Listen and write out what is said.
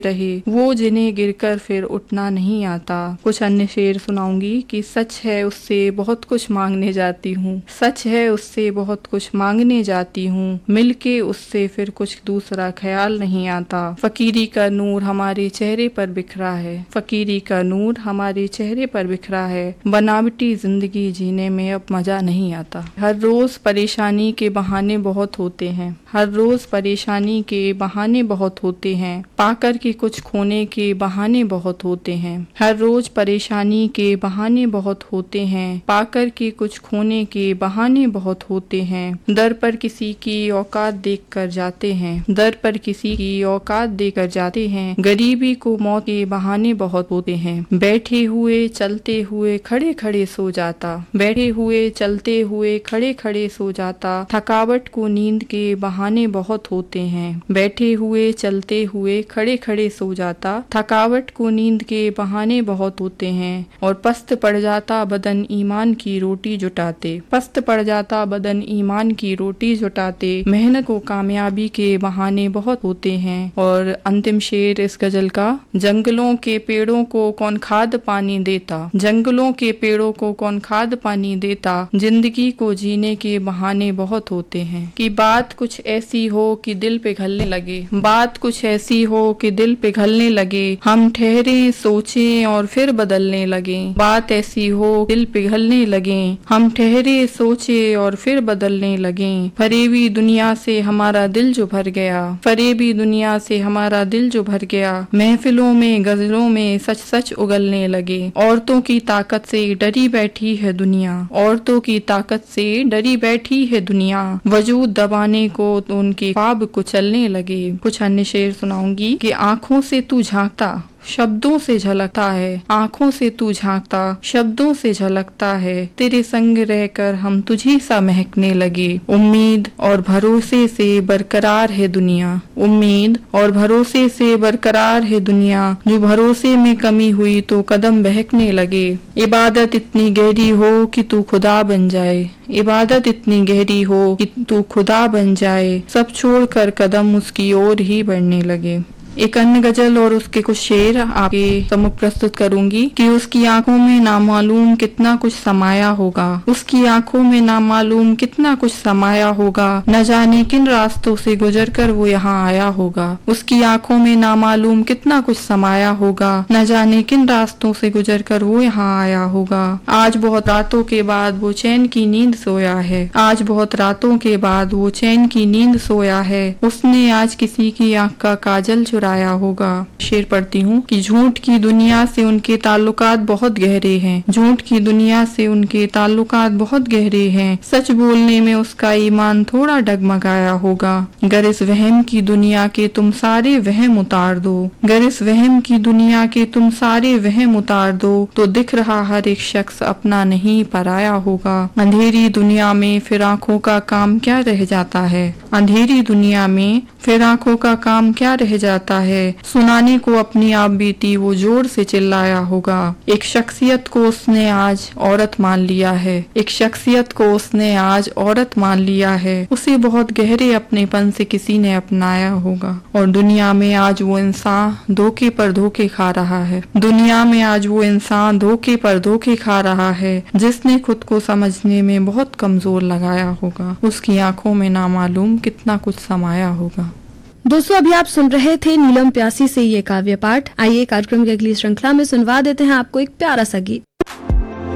रहे वो जिन्हें गिरकर फिर उठना नहीं आता। कुछ अन्य शेर सुनाऊंगी कि सच है उससे बहुत कुछ मांगने जाती हूँ, सच है उससे बहुत कुछ मांगने जाती हूँ, मिलके उससे फिर कुछ दूसरा ख्याल नहीं आता। फकीरी का नूर हमारे चेहरे पर बिखरा है, फकीरी का नूर हमारे चेहरे पर बिखरा है, बनावटी जिंदगी जीने में अब मजा नहीं आता। हर रोज परेशानी के बहाने बहुत होते हैं, हर रोज परेशानी के बहाने बहुत होते हैं, पाकर के कुछ खोने के बहाने बहुत होते हैं। हर रोज परेशानी के बहाने बहुत होते हैं, पाकर के कुछ खोने के बहाने बहुत होते हैं। दर पर किसी की औकात देख कर जाते हैं, दर पर किसी की औकात देकर जाते हैं। गरीबी को मौत के बहाने बहुत होते हैं। बैठे हुए चलते हुए खड़े खड़े सो जाता, बैठे हुए चलते हुए खड़े खड़े सो जाता। थकावट को नींद के बहाने बहुत होते हैं, बैठे हुए चलते हुए खड़े खड़े सो जाता। थकावट को नींद के बहाने बहुत होते हैं। और पस्त पड़ जाता बदन ईमान की रोटी जुटाते, पस्त पड़ जाता बदन ईमान की रोटी जुटाते। मेहनत को कामयाबी के बहाने बहुत होते हैं। और अंतिम शेर इस गजल का, जंगलों के पेड़ों को कौन खाद पानी देता, जंगलों के पेड़ों को कौन खाद पानी देता, जिंदगी को जीने के बहाने बहुत होते हैं। कि बात कुछ ऐसी हो कि दिल पिघलने लगे, बात कुछ ऐसी हो कि दिल पिघलने लगे, हम ठहरे सोचें और फिर बदलने लगे। बात ऐसी हो दिल पिघलने लगे, हम ठहरे सोचे और फिर बदलने लगे। फरेबी दुनिया से हमारा दिल जो भर गया, फरेबी दुनिया से हमारा दिल जो भर गया। महफिलों में गजलों में सच सच उगलने लगे। औरतों की ताकत से डरी बैठी है दुनिया, औरतों की ताकत से डरी बैठी है दुनिया। वजूद दबाने को तो उनके ख्वाब कुचलने लगे। कुछ अन्य शेर सुनाऊंगी कि आंखों से तू झांकता शब्दों से झलकता है, आंखों से तू झांकता शब्दों से झलकता है। तेरे संग रहकर हम तुझी सा महकने लगे। उम्मीद और भरोसे से बरकरार है दुनिया, उम्मीद और भरोसे से बरकरार है दुनिया। जो भरोसे में कमी हुई तो कदम बहकने लगे। इबादत इतनी गहरी हो कि तू खुदा बन जाए, इबादत इतनी गहरी हो कि तू खुदा बन जाए। सब छोड़कर कदम उसकी ओर ही बढ़ने लगे। एक अन्य गजल और उसके कुछ शेर आपके सम्मुख प्रस्तुत करूंगी कि उसकी आंखों में नामालूम कितना कुछ समाया होगा, उसकी आंखों में नामालूम कितना कुछ समाया होगा। न जाने किन रास्तों से गुजरकर वो यहाँ आया होगा, उसकी आंखों में नामालूम कितना कुछ समाया होगा। न जाने किन रास्तों से गुजरकर वो यहाँ आया होगा। आज बहुत रातों के बाद वो चैन की नींद सोया है, आज बहुत रातों के बाद वो चैन की नींद सोया है। उसने आज किसी की आंख का काजल चुराया होगा। शेर पढ़ती हूँ कि झूठ की दुनिया से उनके ताल्लुकात बहुत गहरे हैं, झूठ की दुनिया से उनके ताल्लुकात बहुत गहरे हैं। सच बोलने में उसका ईमान थोड़ा डगमगाया होगा। गर इस वहम की दुनिया के तुम सारे वहम उतार दो, गर इस वहम की दुनिया के तुम सारे वहम उतार दो, तो दिख रहा हर एक शख्स अपना नहीं पराया होगा। अंधेरी दुनिया में फिर आंखों का काम क्या रह जाता है, अंधेरी दुनिया में फिर आंखों का काम क्या रह जाता है। सुनाने को अपनी आप बीती वो जोर से चिल्लाया होगा। एक शख्सियत को उसने आज औरत मान लिया है, एक शख्सियत को उसने आज औरत मान लिया है। उसे बहुत गहरे अपनेपन से किसी ने अपनाया होगा। और दुनिया में आज वो इंसान धोखे पर धोखे खा रहा है, दुनिया में आज वो इंसान धोखे पर धोखे खा रहा है, जिसने खुद को समझने में बहुत कमजोर लगाया होगा। उसकी आंखों में नामालूम कितना कुछ समाया होगा। दोस्तों, अभी आप सुन रहे थे नीलम प्यासी से ये काव्य पाठ। आइए कार्यक्रम की अगली श्रृंखला में सुनवा देते हैं आपको एक प्यारा सा गीत।